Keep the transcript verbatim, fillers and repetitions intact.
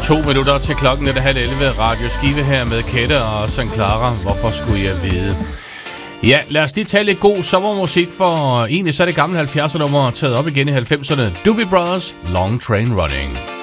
To minutter til klokken er det halv elleve. Radio Skive her med Kette og Sankt Clara. Hvorfor skulle jeg vide? Ja, lad os lige tage lidt god sommermusik, for egentlig så er det gamle halvfjerdser nummer taget op igen i halvfemserne. Doobie Brothers, Long Train Running.